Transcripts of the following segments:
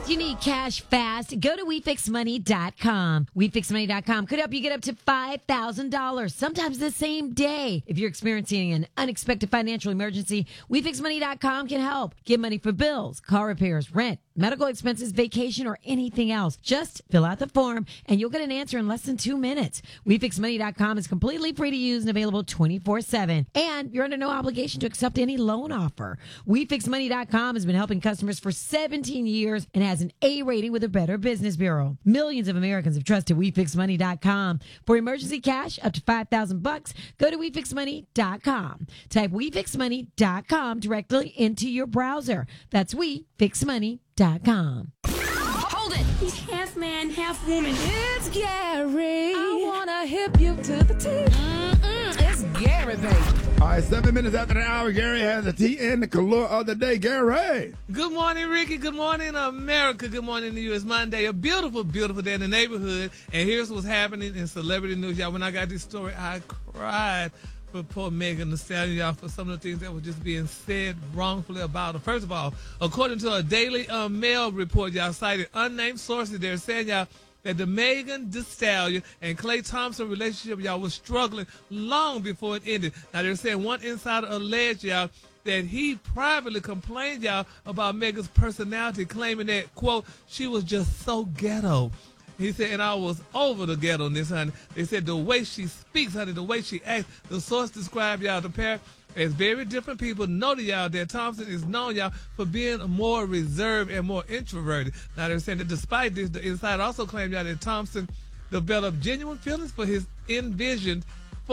You need cash fast? Go to WeFixMoney.com. WeFixMoney.com could help you get up to $5,000, sometimes the same day. If you're experiencing an unexpected financial emergency, WeFixMoney.com can help. Get money for bills, car repairs, rent, medical expenses, vacation, or anything else. Just fill out the form and you'll get an answer in less than 2 minutes. WeFixMoney.com is completely free to use and available 24/7. And you're under no obligation to accept any loan offer. WeFixMoney.com has been helping customers for 17 years and has an A rating with the Better Business Bureau. Millions of Americans have trusted WeFixMoney.com. For emergency cash up to $5,000, go to WeFixMoney.com. Type WeFixMoney.com directly into your browser. That's WeFixMoney.com. Hold it! He's half man, half woman. It's Gary. I wanna hip you to the T. It's Gary, baby. All right, 7 minutes after the hour, Gary has the tea and the color of the day. Gary. Good morning, Ricky. Good morning, America. Good morning to you. It's Monday. A beautiful, beautiful day in the neighborhood. And here's what's happening in celebrity news. Y'all, when I got this story, I cried for poor Megan Thee Stallion, y'all, for some of the things that were just being said wrongfully about her. First of all, according to a Daily Mail report, y'all cited unnamed sources, they're saying, y'all, that the Megan Thee Stallion and Klay Thompson relationship, y'all, was struggling long before it ended. Now, they're saying one insider alleged, y'all, that he privately complained, y'all, about Megan's personality, claiming that, quote, she was just so ghetto. He said, and I was over the ghetto-ness, honey. They said the way she speaks, honey, the way she acts. The source described, y'all, the pair as very different people. Noted, y'all, that Thompson is known, y'all, for being more reserved and more introverted. Now, they're saying that despite this, the insider also claimed, y'all, that Thompson developed genuine feelings for her envision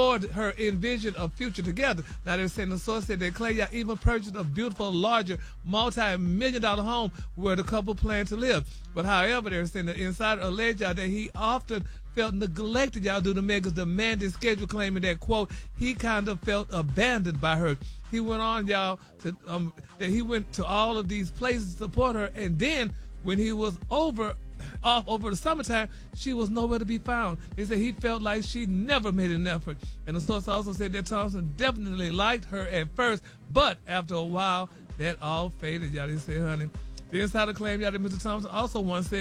of future together. Now, they're saying the source said that Klay, y'all, even purchased a beautiful, larger, multi-million-dollar home where the couple planned to live. But however, they're saying the insider alleged, y'all, that he often felt neglected, y'all, due to Megan's demanding schedule, claiming that, quote, he kind of felt abandoned by her. He went on, y'all, to that he went to all of these places to support her, and then when he was over the summertime, she was nowhere to be found. They said he felt like she never made an effort. And the source also said that Thompson definitely liked her at first, but after a while, that all faded, y'all. They said, honey, the insider claimed, y'all, that Mr. Thompson also once said